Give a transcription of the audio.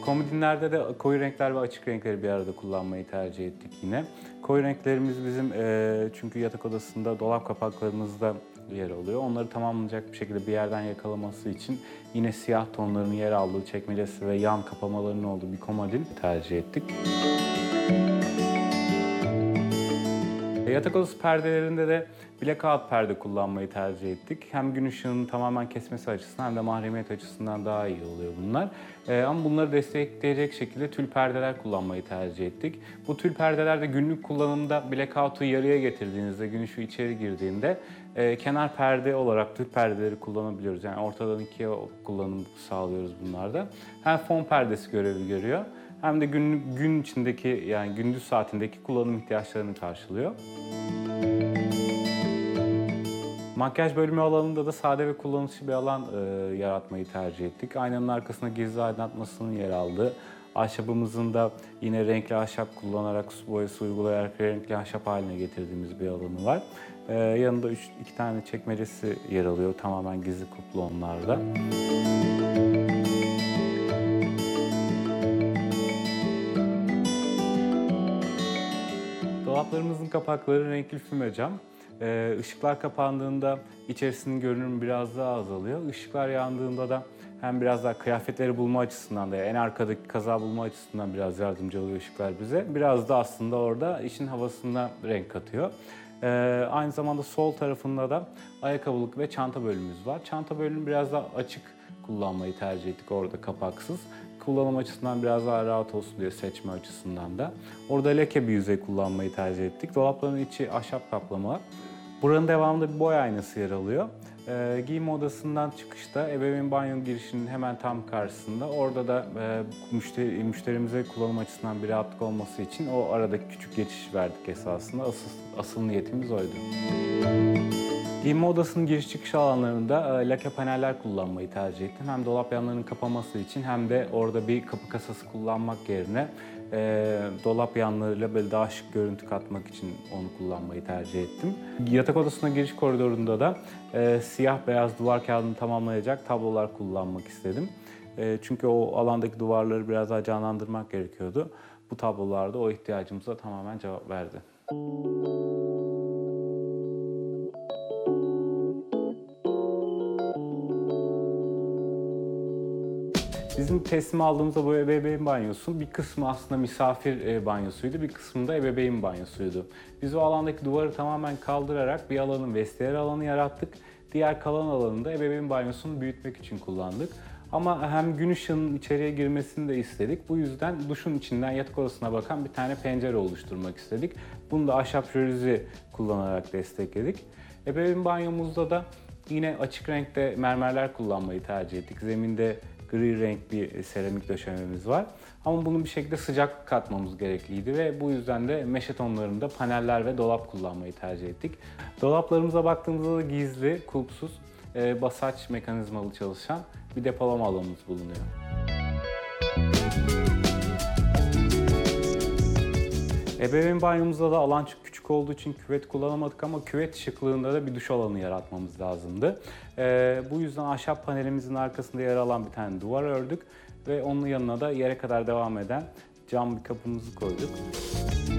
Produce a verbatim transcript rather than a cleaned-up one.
Komodinlerde de koyu renkler ve açık renkleri bir arada kullanmayı tercih ettik yine. Koyu renklerimiz bizim e, çünkü yatak odasında dolap kapaklarımızda yer alıyor. Onları tamamlayacak bir şekilde bir yerden yakalaması için yine siyah tonların yer aldığı çekmecesi ve yan kapamalarının olduğu bir komodin tercih ettik. Yatak odası perdelerinde de blackout perde kullanmayı tercih ettik. Hem gün ışığının tamamen kesmesi açısından hem de mahremiyet açısından daha iyi oluyor bunlar. Ee, ama bunları destekleyecek şekilde tül perdeler kullanmayı tercih ettik. Bu tül perdeler de günlük kullanımda blackout'u yarıya getirdiğinizde, gün ışığı içeri girdiğinde e, kenar perde olarak tül perdeleri kullanabiliyoruz. Yani ortadan ikiye kullanım sağlıyoruz bunlarda. Hem fon perdesi görevi görüyor, hem de gün, gün içindeki yani gündüz saatindeki kullanım ihtiyaçlarını karşılıyor. Makyaj bölümü alanında da sade ve kullanışlı bir alan e, yaratmayı tercih ettik. Aynanın arkasında gizli aydınlatmasının yer aldığı, ahşabımızın da yine renkli ahşap kullanarak su boyası uygulayarak renkli ahşap haline getirdiğimiz bir alanı var. E, yanında üç, iki tane çekmecesi yer alıyor, tamamen gizli kuplu onlarda. Dolaplarımızın kapakları renkli füme cam. Ee, ışıklar kapandığında içerisinin görünümü biraz daha azalıyor. Işıklar yandığında da hem biraz daha kıyafetleri bulma açısından da en arkadaki kazağı bulma açısından biraz yardımcı oluyor ışıklar bize. Biraz da aslında orada işin havasına renk katıyor. Ee, aynı zamanda sol tarafında da ayakkabılık ve çanta bölümümüz var. Çanta bölümü biraz daha açık kullanmayı tercih ettik orada kapaksız. Kullanım açısından biraz daha rahat olsun diye seçme açısından da. Orada leke bir yüzey kullanmayı tercih ettik. Dolapların içi ahşap kaplama. Buranın devamında bir boy aynası yer alıyor. Ee, giyinme odasından çıkışta ebeveyn banyo girişinin hemen tam karşısında. Orada da e, müşteri, müşterimize kullanım açısından bir rahatlık olması için o aradaki küçük geçiş verdik esasında. Asıl, asıl niyetimiz oydu. Giyinme odasının giriş çıkış alanlarında e, lake paneller kullanmayı tercih ettim. Hem dolap yanlarının kapaması için hem de orada bir kapı kasası kullanmak yerine e, dolap yanlarıyla böyle daha şık görüntü katmak için onu kullanmayı tercih ettim. Yatak odasına giriş koridorunda da e, siyah beyaz duvar kağıdını tamamlayacak tablolar kullanmak istedim. E, çünkü o alandaki duvarları biraz daha canlandırmak gerekiyordu. Bu tablolarda o ihtiyacımıza tamamen cevap verdi. Bizim teslim aldığımızda bu ebeveyn banyosu bir kısmı aslında misafir banyosuydu, bir kısmı da ebeveyn banyosuydu. Biz o alandaki duvarı tamamen kaldırarak bir alanın vestiyer alanı yarattık. Diğer kalan alanını da ebeveyn banyosunu büyütmek için kullandık. Ama hem gün ışığının içeriye girmesini de istedik. Bu yüzden duşun içinden yatak odasına bakan bir tane pencere oluşturmak istedik. Bunu da ahşap jaluzi kullanarak destekledik. Ebeveyn banyomuzda da yine açık renkte mermerler kullanmayı tercih ettik. Zeminde gri renk bir seramik döşememiz var. Ama bunu bir şekilde sıcak katmamız gerekliydi ve bu yüzden de meşe tonlarında paneller ve dolap kullanmayı tercih ettik. Dolaplarımıza baktığımızda da gizli, kulpsuz, e, basaç mekanizmalı çalışan bir depolama alanımız bulunuyor. Ebeveyn banyomuzda da alan küçük olduğu için küvet kullanamadık ama küvet şıklığında da bir duş alanı yaratmamız lazımdı. Ee, bu yüzden ahşap panelimizin arkasında yer alan bir tane duvar ördük ve onun yanına da yere kadar devam eden cam bir kapımızı koyduk.